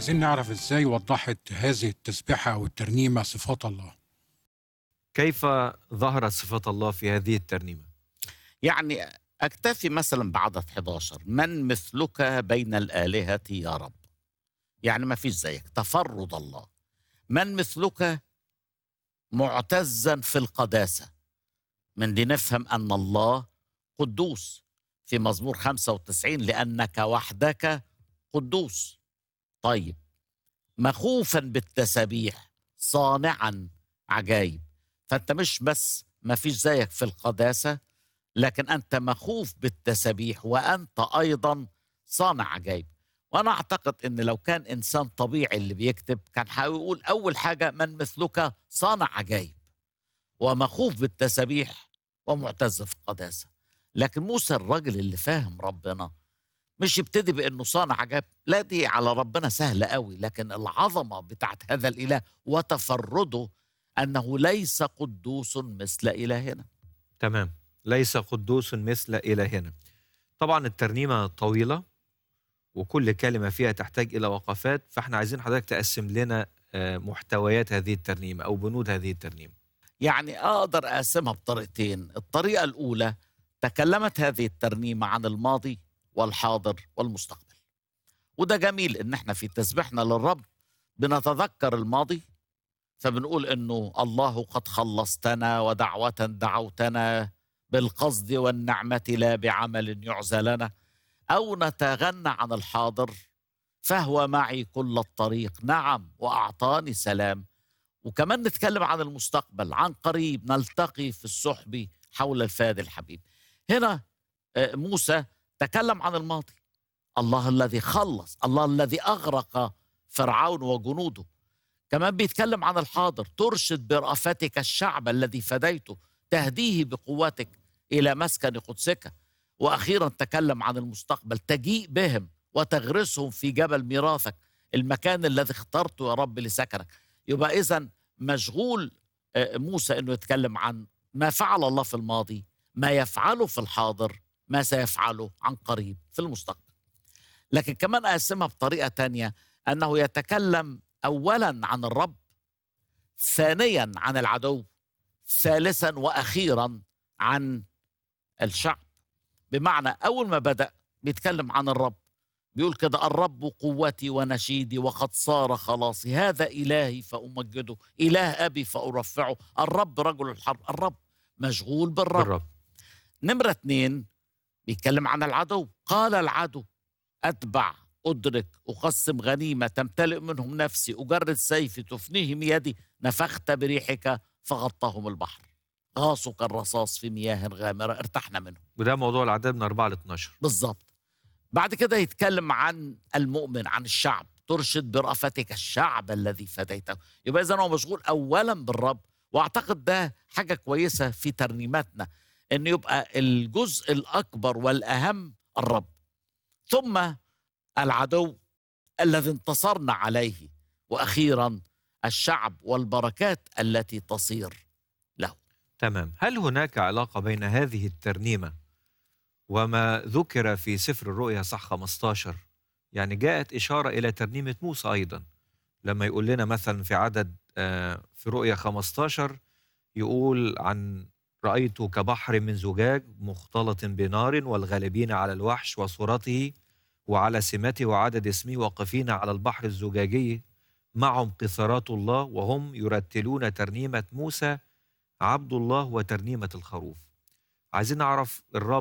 عايزين نعرف ازاي وضحت هذه التسبيحة أو الترنيمة صفات الله. كيف ظهرت صفات الله في هذه الترنيمة؟ يعني أكتفي مثلا بعدد 11: من مثلك بين الآلهة يا رب. يعني ما فيش زيك، تفرد الله. من مثلك معتزا في القداسة. من دي نفهم أن الله قدوس. في مزمور 95: لأنك وحدك قدوس. طيب، مخوفا بالتسابيح، صانعا عجائب. فأنت مش بس ما فيش زيك في القداسة، لكن أنت مخوف بالتسابيح، وأنت أيضا صانع عجائب. وأنا أعتقد أن لو كان إنسان طبيعي اللي بيكتب كان هيقول أول حاجة: من مثلك صانع عجائب ومخوف بالتسابيح ومعتز في القداسة. لكن موسى الراجل اللي فاهم ربنا مش يبتدي بأنه صانع عجائب، لا، دي على ربنا سهلة قوي. لكن العظمة بتاعت هذا الإله وتفرده أنه ليس قدوس مثل إلهنا. تمام. ليس قدوس مثل إلهنا. طبعا الترنيمة طويلة وكل كلمة فيها تحتاج إلى وقفات، فاحنا عايزين حضرتك تقسم لنا محتويات هذه الترنيمة أو بنود هذه الترنيمة. يعني أقدر أقسمها بطريقتين. الطريقة الأولى: تكلمت هذه الترنيمة عن الماضي والحاضر والمستقبل. وده جميل إن احنا في تسبيحنا للرب بنتذكر الماضي، فبنقول إنه الله قد خلصتنا ودعوة دعوتنا بالقصد والنعمة لا بعمل يعزى لنا. أو نتغنى عن الحاضر: فهو معي كل الطريق، نعم وأعطاني سلام. وكمان نتكلم عن المستقبل: عن قريب نلتقي في السحب حول الفاد الحبيب. هنا موسى تكلم عن الماضي، الله الذي خلص، الله الذي أغرق فرعون وجنوده. كمان بيتكلم عن الحاضر: ترشد برأفتك الشعب الذي فديته، تهديه بقوتك إلى مسكن قدسك. وأخيرا تكلم عن المستقبل: تجيء بهم وتغرسهم في جبل ميراثك، المكان الذي اخترته يا رب لسكنك. يبقى إذن مشغول موسى أنه يتكلم عن ما فعل الله في الماضي، ما يفعله في الحاضر، ما سيفعله عن قريب في المستقبل. لكن كمان أقسمها بطريقة تانية: أنه يتكلم أولا عن الرب، ثانيا عن العدو، ثالثا وأخيرا عن الشعب. بمعنى أول ما بدأ بيتكلم عن الرب، بيقول كده: الرب قوتي ونشيدي وقد صار خلاصي، هذا إلهي فأمجده، إله أبي فأرفعه، الرب رجل الحرب. الرب مشغول بالرب. بالرب. نمرة 2 بيتكلم عن العدو: قال العدو: أتبع، أدرك، أقسم غنيمة، تمتلئ منهم نفسي، أجرد سيفي، تفنيهم يدي، نفخت بريحك فغطاهم البحر، غاصوا كالرصاص في مياه غامرة، ارتحنا منهم. وده موضوع الأعداد من 4 ل 12. بالظبط. بعد كده يتكلم عن المؤمن، عن الشعب: ترشد برأفتك الشعب الذي فديته. يبقى إذن هو مشغول أولا بالرب. وأعتقد ده حاجة كويسة في ترنيماتنا، أن يبقى الجزء الأكبر والأهم الرب، ثم العدو الذي انتصرنا عليه، واخيرا الشعب والبركات التي تصير له. تمام. هل هناك علاقة بين هذه الترنيمة وما ذكر في سفر الرؤيا صح 15؟ يعني جاءت إشارة إلى ترنيمة موسى أيضا، لما يقول لنا مثلا في عدد في رؤيا 15 يقول عن رأيت كبحر من زجاج مختلط بنار، والغالبين على الوحش وصورته وعلى سمته وعدد اسمه واقفين على البحر الزجاجي، معهم قيثارات الله، وهم يرتلون ترنيمة موسى عبد الله وترنيمة الخروف. عايزين نعرف الرب